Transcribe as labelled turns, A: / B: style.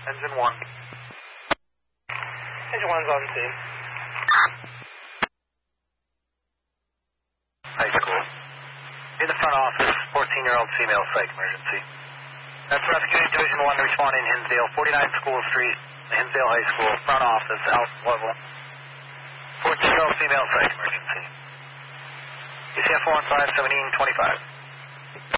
A: Engine 1.
B: Engine 1's on scene.
A: High school. In the front office, 14-year-old female psych emergency. That's Rescue Division 1 responding Hinsdale, 49 School Street, Hinsdale High School, front office, house level. 14-year-old female psych emergency. ECF 415, 1725.